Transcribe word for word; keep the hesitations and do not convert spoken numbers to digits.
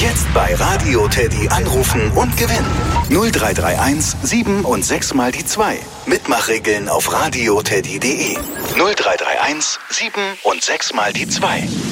Jetzt bei Radio Teddy anrufen und gewinnen. null drei drei eins sieben und sechs mal die zwei. Mitmachregeln auf radioteddy punkt de. null drei drei eins sieben und sechs mal die zwei.